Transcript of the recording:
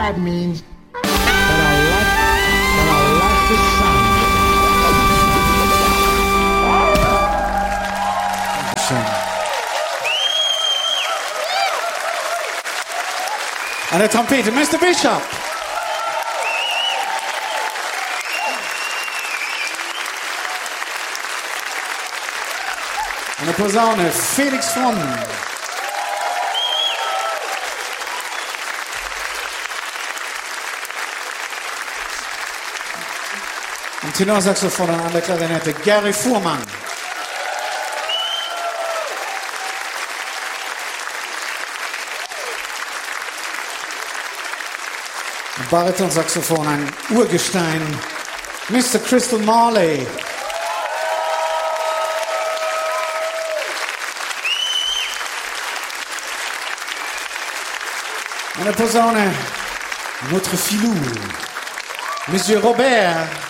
that means that I like the sound. An der Trompete, Mr. Bishop. An der Posaune, Felix Fromm. Am Tenorsaxophon und an der Klarinette, Gary Fuhrmann. Am Baritonsaxophon ein Urgestein, Mr. Crystal Marley. An der Posaune, notre filou, Monsieur Robert.